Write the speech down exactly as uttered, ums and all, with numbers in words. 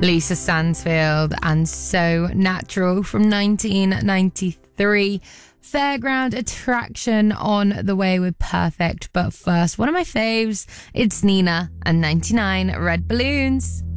Lisa Stansfield and So Natural from nineteen ninety-three. Fairground Attraction on the way with Perfect. But first, one of my faves, it's Nina and ninety-nine Red Balloons.